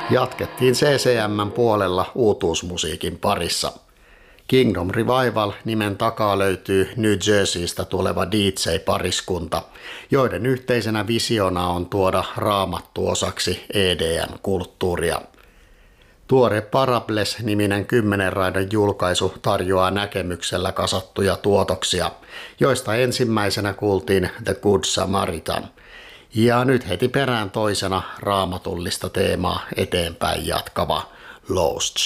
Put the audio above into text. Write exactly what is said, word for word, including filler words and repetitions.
Jatkettiin C C M:n puolella uutuusmusiikin parissa. Kingdom Revival nimen takaa löytyy New Jerseystä tuleva D J-pariskunta, joiden yhteisenä visiona on tuoda raamattu osaksi E D M-kulttuuria. Tuore Parables-niminen kymmenen raidan julkaisu tarjoaa näkemyksellä kasattuja tuotoksia, joista ensimmäisenä kuultiin The Good Samaritan. Ja nyt heti perään toisena raamatullista teemaa eteenpäin jatkava Lost